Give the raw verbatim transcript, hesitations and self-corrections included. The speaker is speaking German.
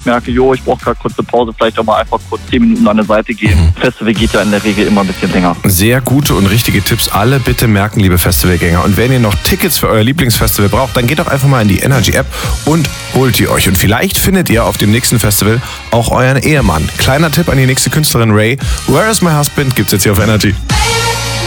merke, jo, ich brauche gerade kurz eine Pause, vielleicht auch mal einfach kurz zehn Minuten an der Seite gehen. Festival geht ja in der Regel immer ein bisschen länger. Sehr gute und richtige Tipps. Alle bitte merken, liebe Festivalgänger. Und wenn ihr noch Tickets für euer Lieblingsfestival braucht, dann geht doch einfach mal in die Energy-App und holt die euch. Und vielleicht findet ihr auf dem nächsten Festival auch euren Ehemann. Kleiner Tipp an die nächste Künstlerin Ray. Where is my husband? Gibt's jetzt hier auf Energy.